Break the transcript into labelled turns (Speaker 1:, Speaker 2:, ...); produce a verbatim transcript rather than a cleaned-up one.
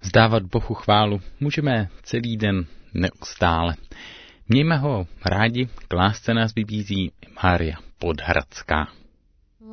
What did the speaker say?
Speaker 1: Vzdávat Bohu chválu můžeme celý den neustále. Mějme ho rádi, k lásce nás vybízí Mária Podhradská.